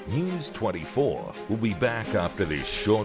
News 24 will be back after this short...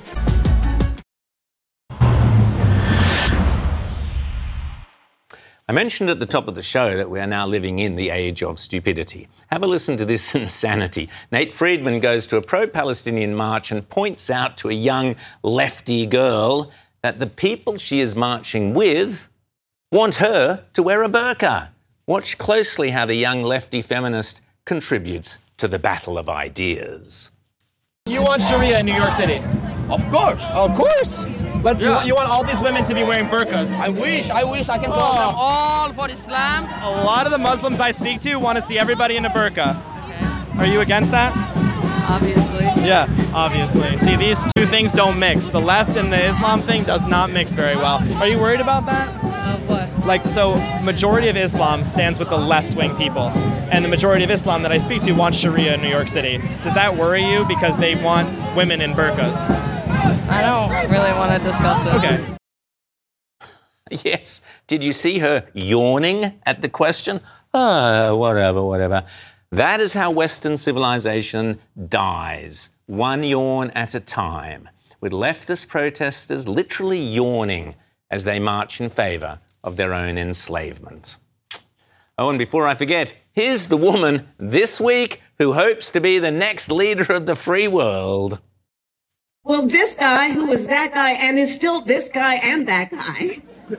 I mentioned at the top of the show that we are now living in the age of stupidity. Have a listen to this insanity. Nate Friedman goes to a pro-Palestinian march and points out to a young lefty girl that the people she is marching with want her to wear a burqa. Watch closely how the young lefty feminist contributes to the battle of ideas. You want Sharia in New York City? Of course. Of course. You want all these women to be wearing burqas? I wish I can call them all for Islam. A lot of the Muslims I speak to want to see everybody in a burqa. Okay. Are you against that? Obviously. Yeah, obviously. See, these two things don't mix. The left and the Islam thing does not mix very well. Are you worried about that? Of what? Majority of Islam stands with the left-wing people, and the majority of Islam that I speak to wants Sharia in New York City. Does that worry you because they want women in burqas? I don't really want to discuss this. Okay. Yes. Did you see her yawning at the question? Whatever. That is how Western civilization dies, one yawn at a time, with leftist protesters literally yawning as they march in favour of their own enslavement. Oh, and before I forget, here's the woman this week who hopes to be the next leader of the free world. Well, this guy who was that guy and is still this guy and that guy.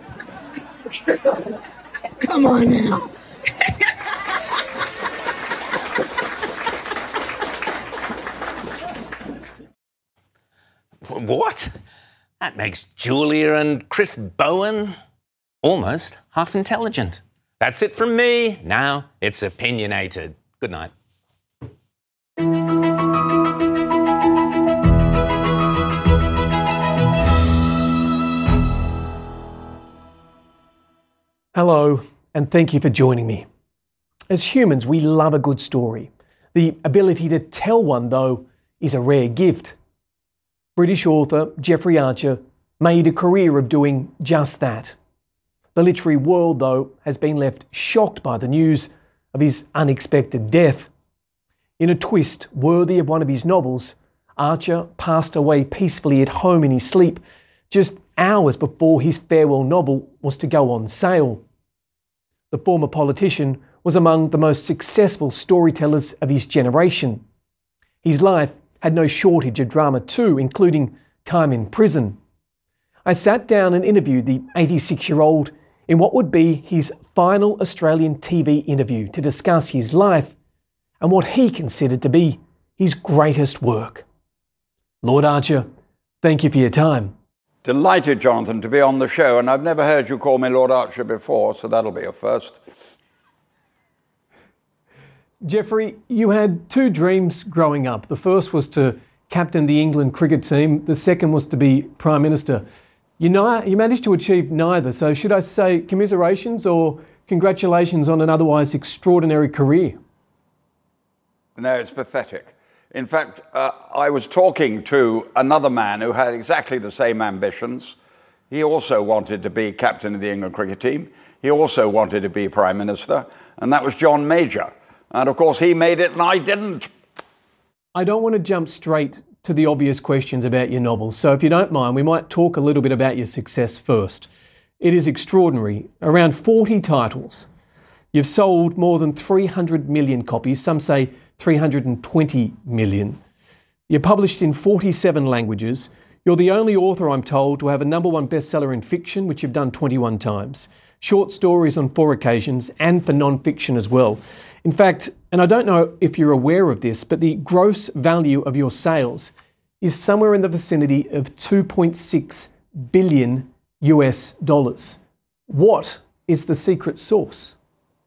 Come on now. What? That makes Julia and Chris Bowen almost half intelligent. That's it from me. Now it's opinionated. Good night. Hello, and thank you for joining me. As humans, we love a good story. The ability to tell one, though, is a rare gift. British author Jeffrey Archer made a career of doing just that. The literary world, though, has been left shocked by the news of his unexpected death. In a twist worthy of one of his novels, Archer passed away peacefully at home in his sleep just hours before his farewell novel was to go on sale. The former politician was among the most successful storytellers of his generation. His life had no shortage of drama too, including time in prison. I sat down and interviewed the 86-year-old in what would be his final Australian TV interview to discuss his life and what he considered to be his greatest work. Lord Archer, thank you for your time. Delighted, Jonathan, to be on the show, and I've never heard you call me Lord Archer before, so that'll be a first. Jeffrey, you had two dreams growing up. The first was to captain the England cricket team. The second was to be Prime Minister. You managed to achieve neither, so should I say commiserations or congratulations on an otherwise extraordinary career? No, it's pathetic. In fact, I was talking to another man who had exactly the same ambitions. He also wanted to be captain of the England cricket team. He also wanted to be Prime Minister, and that was John Major. And of course, he made it and I didn't. I don't want to jump straight to the obvious questions about your novel, so if you don't mind, we might talk a little bit about your success first. It is extraordinary. Around 40 titles. You've sold more than 300 million copies, some say 320 million. You're published in 47 languages. You're the only author, I'm told, to have a #1 bestseller in fiction, which you've done 21 times. Short stories on 4 occasions, and for non-fiction as well. In fact, and I don't know if you're aware of this, but the gross value of your sales is somewhere in the vicinity of $2.6 billion US. What is the secret sauce?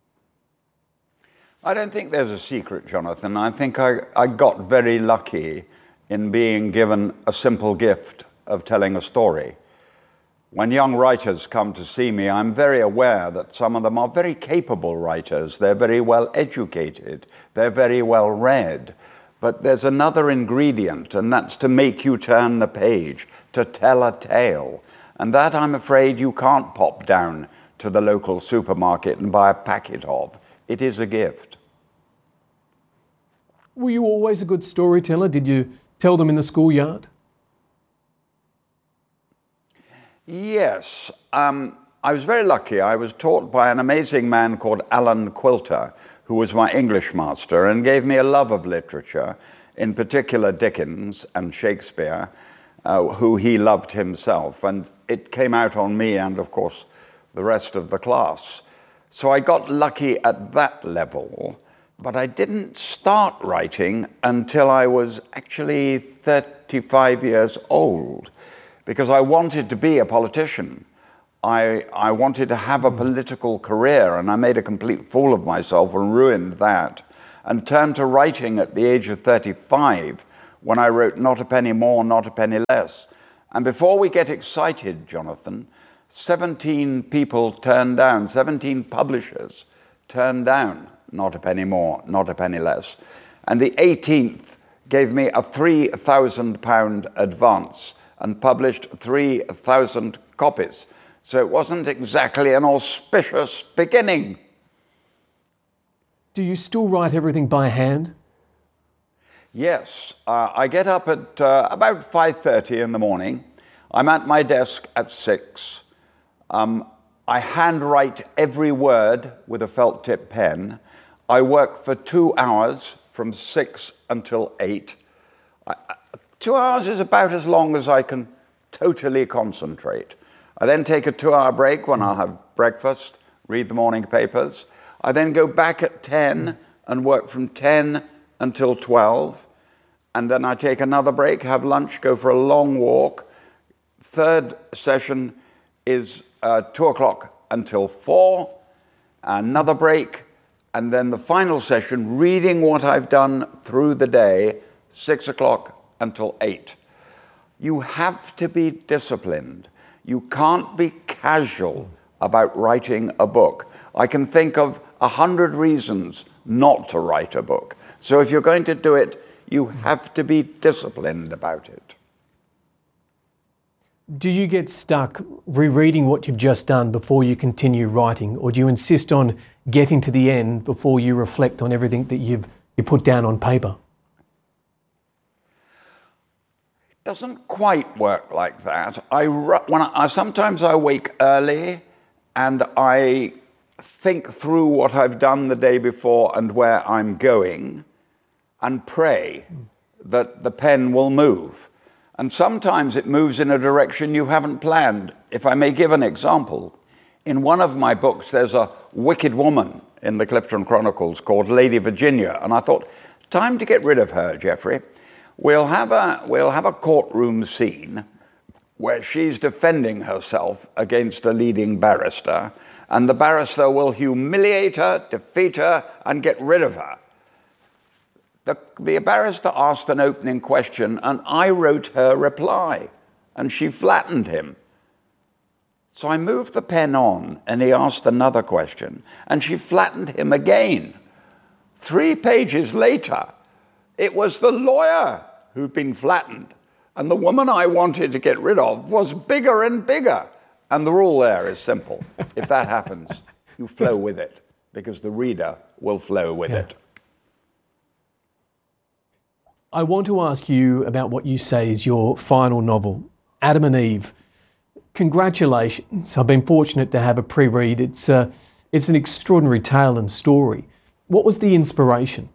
I don't think there's a secret, Jonathan. I think I got very lucky in being given a simple gift of telling a story. When young writers come to see me, I'm very aware that some of them are very capable writers. They're very well educated. They're very well read. But there's another ingredient, and that's to make you turn the page, to tell a tale. And that, I'm afraid, you can't pop down to the local supermarket and buy a packet of. It is a gift. Were you always a good storyteller? Did you tell them in the schoolyard? Yes. I was very lucky. I was taught by an amazing man called Alan Quilter, who was my English master and gave me a love of literature, in particular Dickens and Shakespeare, who he loved himself. And it came out on me and, of course, the rest of the class. So I got lucky at that level, but I didn't start writing until I was actually 35 years old, because I wanted to be a politician. I wanted to have a political career, and I made a complete fool of myself and ruined that, and turned to writing at the age of 35 when I wrote Not a Penny More, Not a Penny Less. And before we get excited, Jonathan, 17 people turned down, 17 publishers turned down Not a Penny More, Not a Penny Less. And the 18th gave me a £3,000 advance and published 3,000 copies. So it wasn't exactly an auspicious beginning. Do you still write everything by hand? Yes. I get up at about 5:30 in the morning. I'm at my desk at 6. I handwrite every word with a felt tip pen. I work for 2 hours from 6 until 8. 2 hours is about as long as I can totally concentrate. I then take a 2-hour break when I'll have breakfast, read the morning papers. I then go back at 10 and work from 10 until 12. And then I take another break, have lunch, go for a long walk. Third session is 2 o'clock until 4. Another break. And then the final session, reading what I've done through the day, 6 o'clock until 8. You have to be disciplined. You can't be casual about writing a book. I can think of 100 reasons not to write a book. So if you're going to do it, you have to be disciplined about it. Do you get stuck rereading what you've just done before you continue writing, or do you insist on getting to the end before you reflect on everything that you put down on paper? Doesn't quite work like that. Sometimes I wake early and I think through what I've done the day before and where I'm going and pray that the pen will move. And sometimes it moves in a direction you haven't planned. If I may give an example, in one of my books there's a wicked woman in the Clifton Chronicles called Lady Virginia, and I thought, time to get rid of her, Geoffrey. We'll have a courtroom scene where she's defending herself against a leading barrister, and the barrister will humiliate her, defeat her, and get rid of her. The barrister asked an opening question, and I wrote her reply, and she flattened him. So I moved the pen on, and he asked another question, and she flattened him again. 3 pages later, it was the lawyer who'd been flattened, and the woman I wanted to get rid of was bigger and bigger. And the rule there is simple. If that happens, you flow with it, because the reader will flow with it. I want to ask you about what you say is your final novel, Adam and Eve. Congratulations. I've been fortunate to have a pre-read. It's an extraordinary tale and story. What was the inspiration?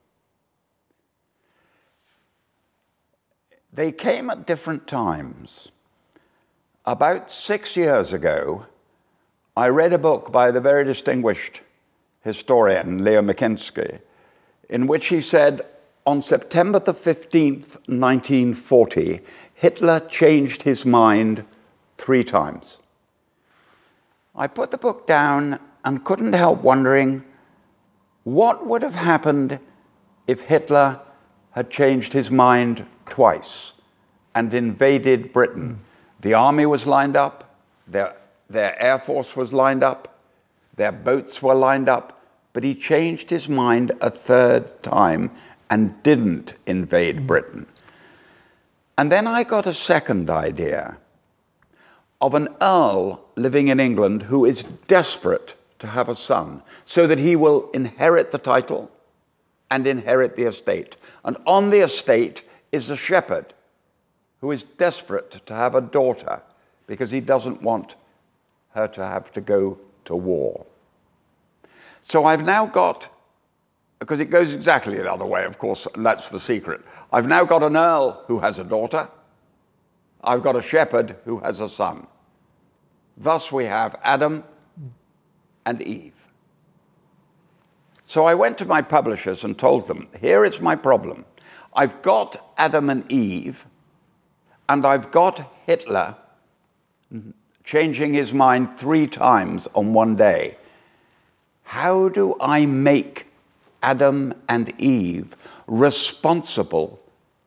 They came at different times. About 6 years ago, I read a book by the very distinguished historian Leo Makinski, in which he said, on September the 15th, 1940, Hitler changed his mind 3 times. I put the book down and couldn't help wondering what would have happened if Hitler had changed his mind twice and invaded Britain. The army was lined up, their air force was lined up, their boats were lined up, but he changed his mind a 3rd time and didn't invade Britain. And then I got a second idea of an earl living in England who is desperate to have a son so that he will inherit the title and inherit the estate. And on the estate is a shepherd who is desperate to have a daughter because he doesn't want her to have to go to war. So I've now got, because it goes exactly the other way, of course, and that's the secret. I've now got an earl who has a daughter. I've got a shepherd who has a son. Thus we have Adam and Eve. So I went to my publishers and told them, here is my problem. I've got Adam and Eve, and I've got Hitler changing his mind 3 times on one day. How do I make Adam and Eve responsible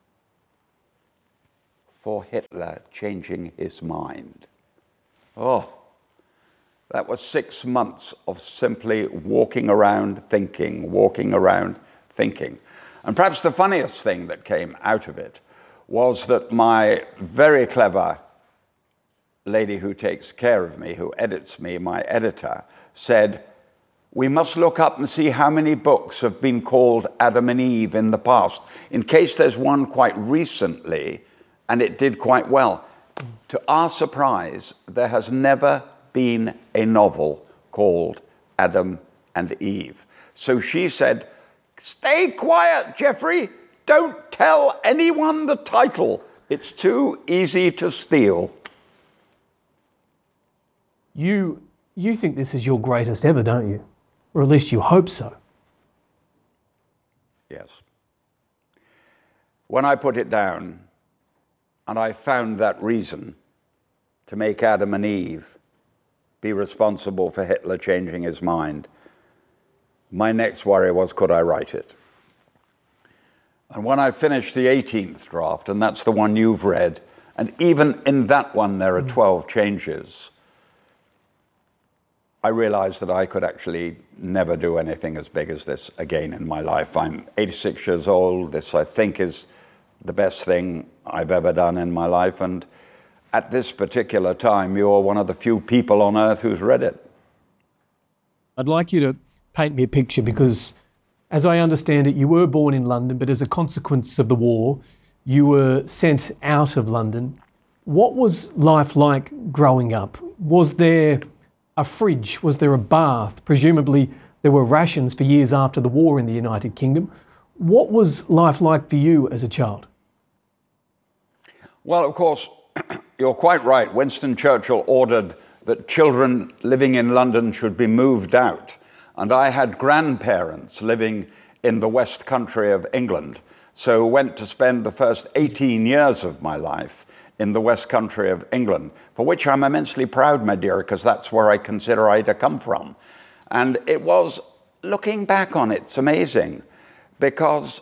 for Hitler changing his mind? Oh, that was 6 months of simply walking around thinking. And perhaps the funniest thing that came out of it was that my very clever lady who takes care of me, who edits me, my editor, said, we must look up and see how many books have been called Adam and Eve in the past, in case there's one quite recently, and it did quite well. To our surprise, there has never been a novel called Adam and Eve. So she said, stay quiet, Geoffrey. Don't tell anyone the title. It's too easy to steal. You think this is your greatest ever, don't you? Or at least you hope so. Yes. When I put it down, and I found that reason to make Adam and Eve be responsible for Hitler changing his mind, my next worry was, could I write it? And when I finished the 18th draft, and that's the one you've read, and even in that one there are 12 changes, I realized that I could actually never do anything as big as this again in my life. I'm 86 years old. This, I think, is the best thing I've ever done in my life. And at this particular time, you're one of the few people on earth who's read it. I'd like you to paint me a picture because, as I understand it, you were born in London, but as a consequence of the war, you were sent out of London. What was life like growing up? Was there a fridge? Was there a bath? Presumably there were rations for years after the war in the United Kingdom. What was life like for you as a child? Well, of course, you're quite right. Winston Churchill ordered that children living in London should be moved out. And I had grandparents living in the West Country of England, so went to spend the first 18 years of my life in the West Country of England, for which I'm immensely proud, my dear, because that's where I consider I to come from. And it was, looking back on it, it's amazing, because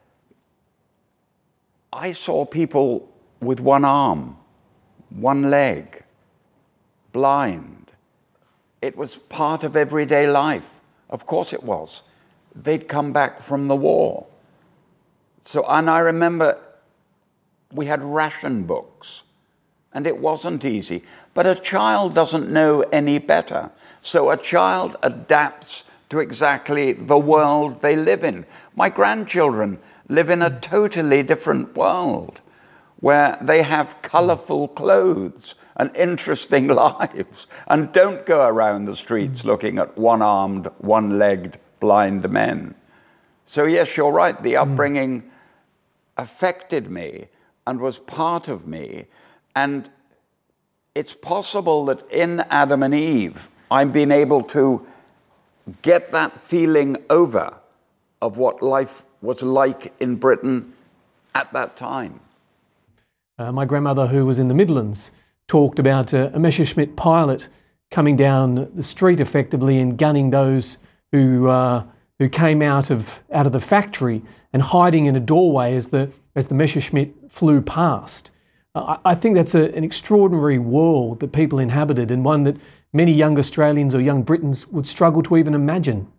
I saw people with one arm, one leg, blind. It was part of everyday life. Of course it was. They'd come back from the war. So, and I remember we had ration books, and it wasn't easy. But a child doesn't know any better. So a child adapts to exactly the world they live in. My grandchildren live in a totally different world, where they have colourful clothes and interesting lives, and don't go around the streets looking at one-armed, one-legged, blind men. So yes, you're right, the upbringing affected me and was part of me. And it's possible that in Adam and Eve, I've been able to get that feeling over of what life was like in Britain at that time. My grandmother, who was in the Midlands, talked about a Messerschmitt pilot coming down the street effectively and gunning those who came out of the factory and hiding in a doorway as the Messerschmitt flew past. I think that's an extraordinary world that people inhabited, and one that many young Australians or young Britons would struggle to even imagine.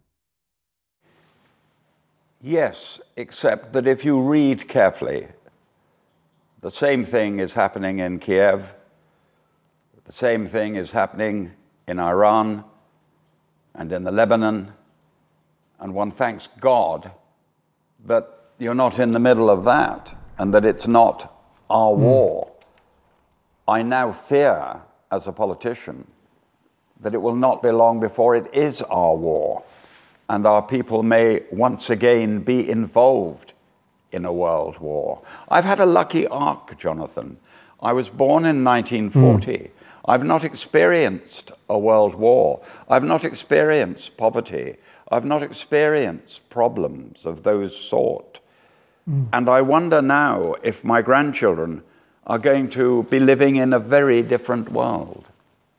Yes, except that if you read carefully, the same thing is happening in Kiev, the same thing is happening in Iran and in the Lebanon, and one thanks God that you're not in the middle of that and that it's not our war. I now fear, as a politician, that it will not be long before it is our war, and our people may once again be involved in a world war. I've had a lucky arc, Jonathan. I was born in 1940. I've not experienced a world war. I've not experienced poverty. I've not experienced problems of those sort. And I wonder now if my grandchildren are going to be living in a very different world.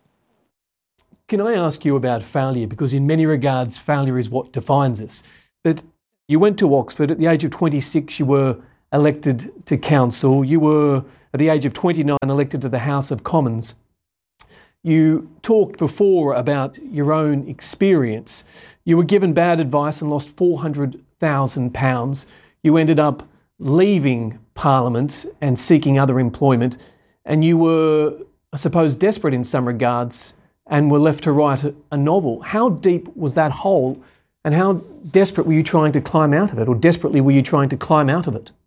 Can I ask you about failure? Because in many regards, failure is what defines us. But you went to Oxford. At the age of 26, you were elected to council. You were, at the age of 29, elected to the House of Commons. You talked before about your own experience. You were given bad advice and lost £400,000. You ended up leaving Parliament and seeking other employment. And you were, I suppose, desperate in some regards and were left to write a novel. How deep was that hole, and how desperate were you trying to climb out of it, or desperately were you trying to climb out of it?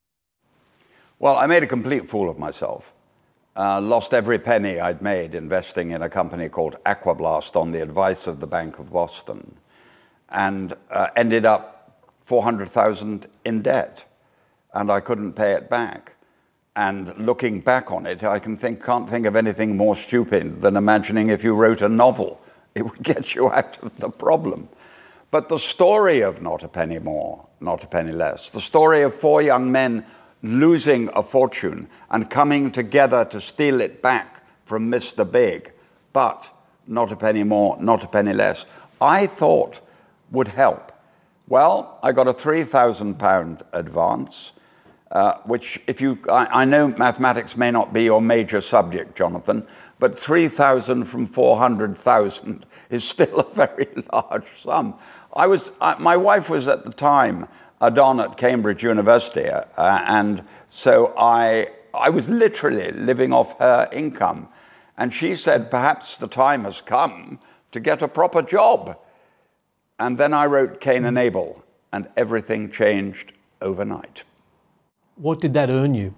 Well, I made a complete fool of myself. Lost every penny I'd made investing in a company called Aquablast on the advice of the Bank of Boston, and ended up $400,000 in debt, and I couldn't pay it back. And looking back on it, I can't think of anything more stupid than imagining if you wrote a novel, it would get you out of the problem. But the story of Not a Penny More, Not a Penny Less, the story of 4 young men losing a fortune and coming together to steal it back from Mr. Big, but not a penny more, not a penny less, I thought would help. Well, I got a £3,000 advance, which I know mathematics may not be your major subject, Jonathan, but 3,000 from 400,000 is still a very large sum. My wife was at the time a don at Cambridge University, and so I was literally living off her income. And she said, perhaps the time has come to get a proper job. And then I wrote Cain and Abel, and everything changed overnight. What did that earn you?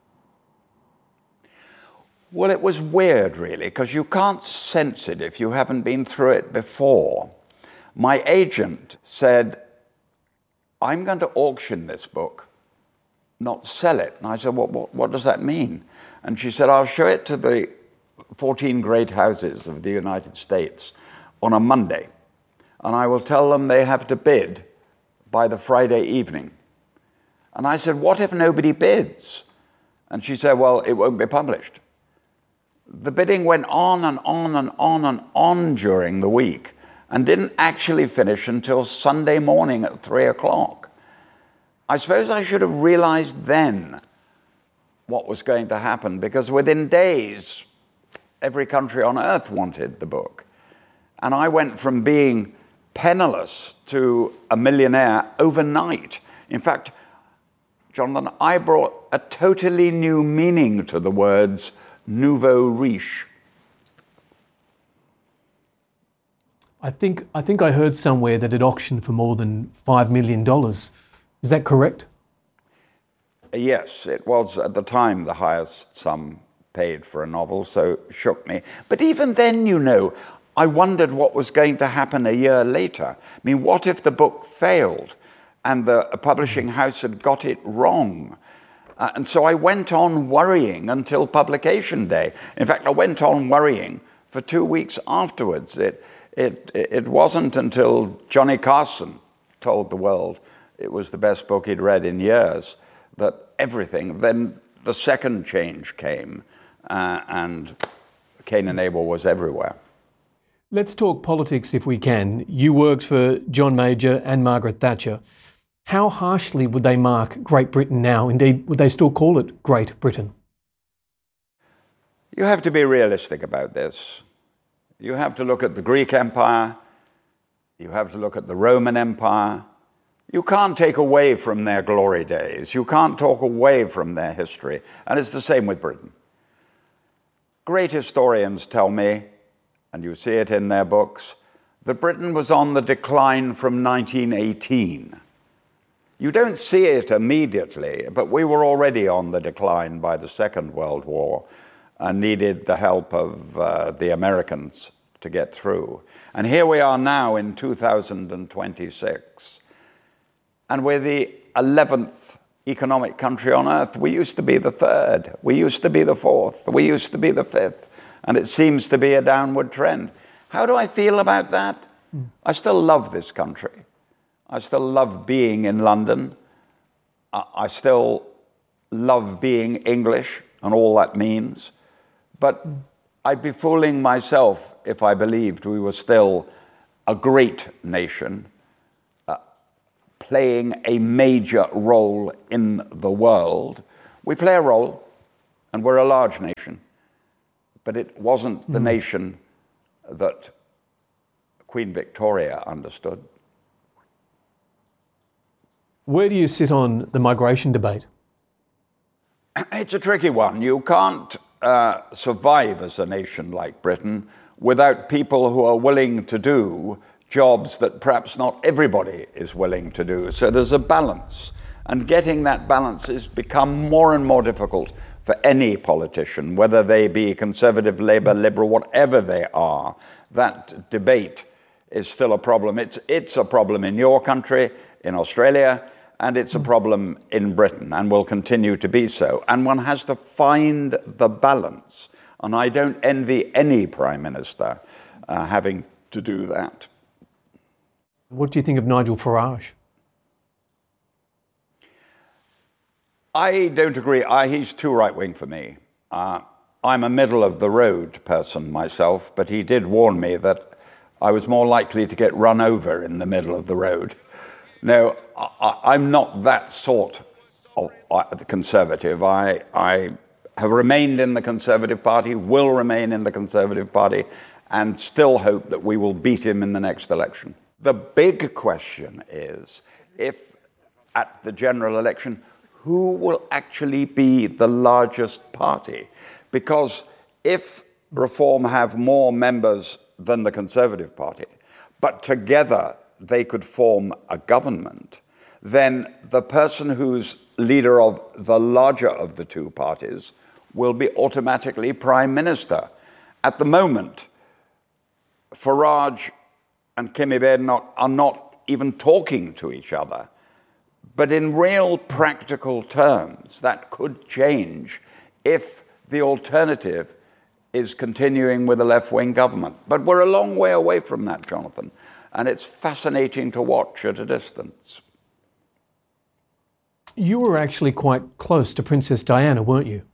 Well, it was weird, really, because you can't sense it if you haven't been through it before. My agent said, I'm going to auction this book, not sell it. And I said, what does that mean? And she said, I'll show it to the 14 great houses of the United States on a Monday, and I will tell them they have to bid by the Friday evening. And I said, what if nobody bids? And she said, well, it won't be published. The bidding went on and on and on and on during the week and didn't actually finish until Sunday morning at 3 o'clock. I suppose I should have realized then what was going to happen, because within days, every country on earth wanted the book. And I went from being penniless to a millionaire overnight. In fact, Jonathan, I brought a totally new meaning to the words nouveau riche. I think I heard somewhere that it auctioned for more than $5 million. Is that correct? Yes, it was at the time the highest sum paid for a novel, so it shook me. But even then, you know, I wondered what was going to happen a year later. I mean, what if the book failed and the publishing house had got it wrong? And so I went on worrying until publication day. In fact, I went on worrying for 2 weeks afterwards. It wasn't until Johnny Carson told the world it was the best book he'd read in years that everything, then the second change came, and Cain and Abel was everywhere. Let's talk politics if we can. You worked for John Major and Margaret Thatcher. How harshly would they mark Great Britain now? Indeed, would they still call it Great Britain? You have to be realistic about this. You have to look at the Greek Empire. You have to look at the Roman Empire. You can't take away from their glory days. You can't talk away from their history. And it's the same with Britain. Great historians tell me, and you see it in their books, that Britain was on the decline from 1918. You don't see it immediately, but we were already on the decline by the Second World War and needed the help of the Americans to get through. And here we are now in 2026, and we're the 11th economic country on earth. We used to be the 3rd, we used to be the 4th, we used to be the 5th, and it seems to be a downward trend. How do I feel about that? I still love this country. I still love being in London. I still love being English and all that means. But I'd be fooling myself if I believed we were still a great nation, playing a major role in the world. We play a role, and we're a large nation. But it wasn't the nation that Queen Victoria understood. Where do you sit on the migration debate? It's a tricky one. You can't survive as a nation like Britain without people who are willing to do jobs that perhaps not everybody is willing to do. So there's a balance. And getting that balance has become more and more difficult for any politician, whether they be Conservative, Labour, Liberal, whatever they are. That debate is still a problem. It's a problem in your country, in Australia, and it's a problem in Britain, and will continue to be so. And one has to find the balance. And I don't envy any Prime Minister having to do that. What do you think of Nigel Farage? I don't agree. He's too right-wing for me. I'm a middle-of-the-road person myself, but he did warn me that I was more likely to get run over in the middle of the road. No, I'm not that sort of Conservative. I have remained in the Conservative Party, will remain in the Conservative Party, and still hope that we will beat him in the next election. The big question is, if at the general election, who will actually be the largest party? Because if Reform have more members than the Conservative Party, but together they could form a government, then the person who's leader of the larger of the two parties will be automatically Prime Minister. At the moment, Farage and Kemi Badenoch are not even talking to each other. But in real practical terms, that could change if the alternative is continuing with a left-wing government. But we're a long way away from that, Jonathan, and it's fascinating to watch at a distance. You were actually quite close to Princess Diana, weren't you?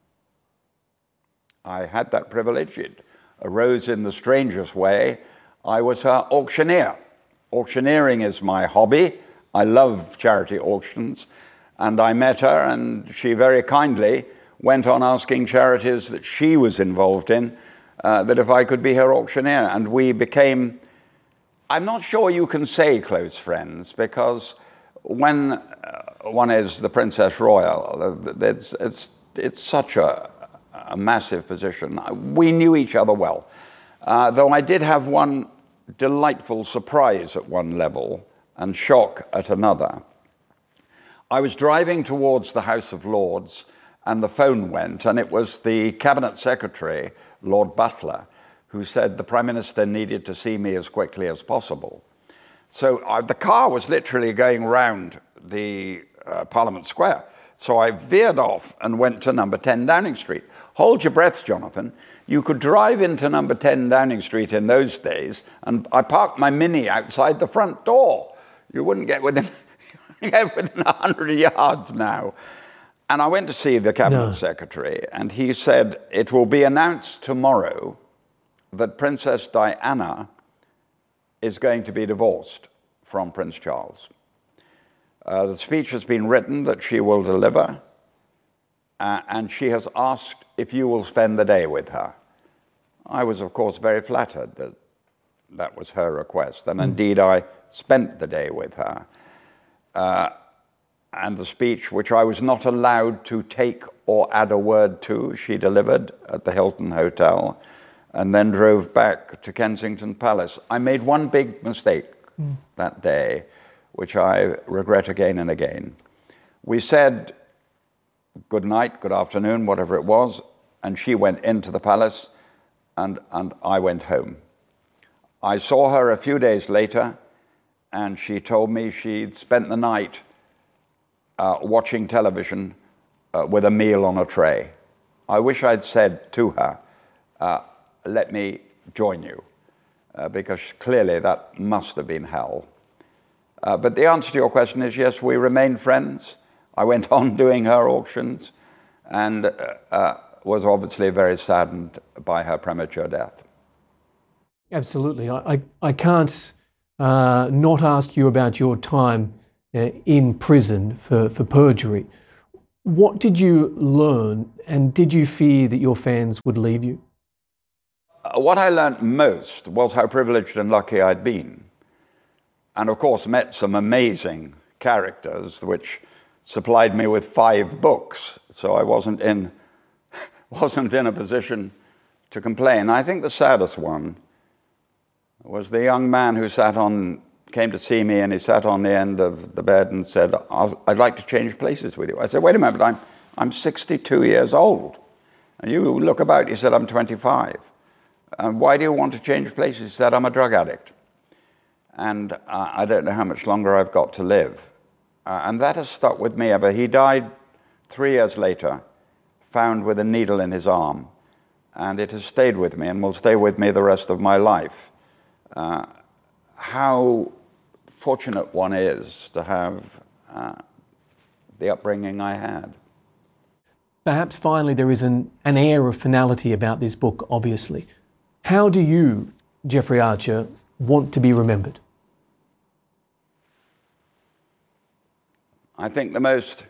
I had that privilege. It arose in the strangest way. I was her auctioneer. Auctioneering is my hobby. I love charity auctions. And I met her, and she very kindly went on asking charities that she was involved in that if I could be her auctioneer. And we became, I'm not sure you can say close friends, because when one is the Princess Royal, it's such a massive position. We knew each other well. Though I did have one delightful surprise at one level and shock at another. I was driving towards the House of Lords and the phone went, and it was the Cabinet Secretary, Lord Butler, who said the Prime Minister needed to see me as quickly as possible. So the car was literally going round the Parliament Square. So I veered off and went to number 10 Downing Street. Hold your breath, Jonathan. You could drive into number 10 Downing Street in those days, and I parked my Mini outside the front door. You wouldn't get within 100 yards now. And I went to see the Cabinet Secretary, and he said, it will be announced tomorrow that Princess Diana is going to be divorced from Prince Charles. The speech has been written that she will deliver, and she has asked if you will spend the day with her. I was, of course, very flattered that that was her request, and indeed I spent the day with her. And the speech, which I was not allowed to take or add a word to, she delivered at the Hilton Hotel, and then drove back to Kensington Palace. I made one big mistake that day, which I regret again and again. We said good night, good afternoon, whatever it was, and she went into the palace, and I went home. I saw her a few days later, and she told me she'd spent the night watching television with a meal on a tray. I wish I'd said to her, let me join you, because clearly that must have been hell. But the answer to your question is yes, we remained friends. I went on doing her auctions and was obviously very saddened by her premature death. Absolutely. I can't not ask you about your time in prison for perjury. What did you learn, and did you fear that your fans would leave you? What I learnt most was how privileged and lucky I'd been. And of course met some amazing characters which supplied me with 5 books, so I wasn't in a position to complain. I think the saddest one was the young man who came to see me, and he sat on the end of the bed and said, I'd like to change places with you. I said, wait a minute, but I'm 62 years old. And you look about, he said, I'm 25. And why do you want to change places? He said, I'm a drug addict. And I don't know how much longer I've got to live. And that has stuck with me ever. He died 3 years later, found with a needle in his arm. And it has stayed with me and will stay with me the rest of my life. How fortunate one is to have the upbringing I had. Perhaps finally there is an air of finality about this book, obviously. How do you, Jeffrey Archer, want to be remembered? I think the most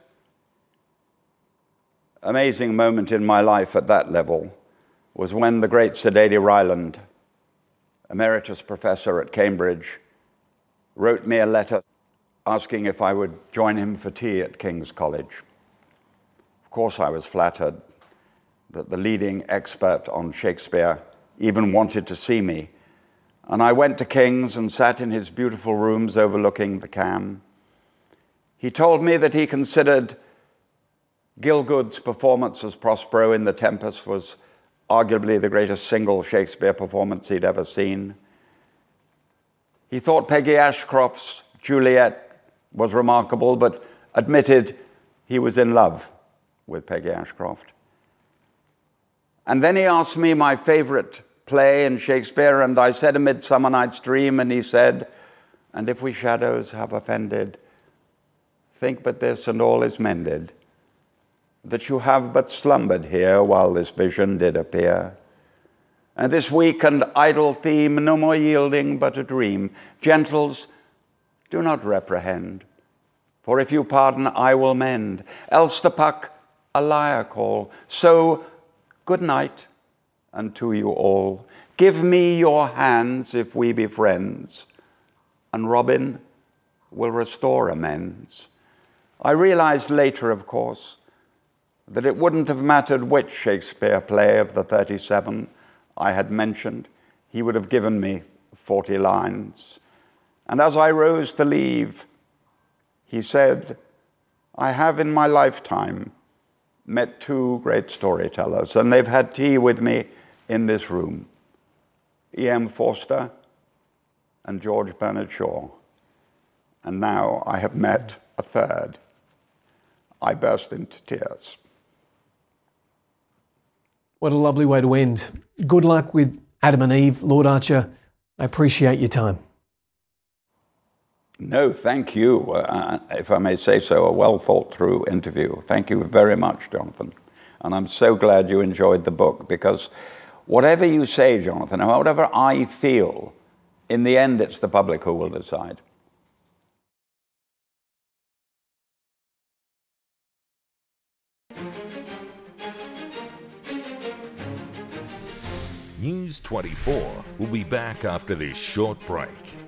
amazing moment in my life at that level was when the great Sir Dady Ryland, emeritus professor at Cambridge, wrote me a letter asking if I would join him for tea at King's College. Of course, I was flattered that the leading expert on Shakespeare even wanted to see me. And I went to King's and sat in his beautiful rooms overlooking the Cam. He told me that he considered Gielgud's performance as Prospero in The Tempest was arguably the greatest single Shakespeare performance he'd ever seen. He thought Peggy Ashcroft's Juliet was remarkable, but admitted he was in love with Peggy Ashcroft. And then he asked me my favorite play in Shakespeare, and I said A Midsummer Night's Dream, and he said, and if we shadows have offended, think but this and all is mended, that you have but slumbered here while this vision did appear. And this weak and idle theme, no more yielding but a dream. Gentles, do not reprehend, for if you pardon, I will mend. Else the puck a liar call. So, good night unto you all. Give me your hands if we be friends, and Robin will restore amends. I realized later, of course, that it wouldn't have mattered which Shakespeare play of the 37 I had mentioned. He would have given me 40 lines. And as I rose to leave, he said, I have in my lifetime met 2 great storytellers, and they've had tea with me in this room, E.M. Forster and George Bernard Shaw. And now I have met a third. I burst into tears. What a lovely way to end. Good luck with Adam and Eve, Lord Archer. I appreciate your time. No, thank you. If I may say so, a well thought through interview. Thank you very much, Jonathan. And I'm so glad you enjoyed the book, because whatever you say, Jonathan, or whatever I feel, in the end, it's the public who will decide. News 24 will be back after this short break.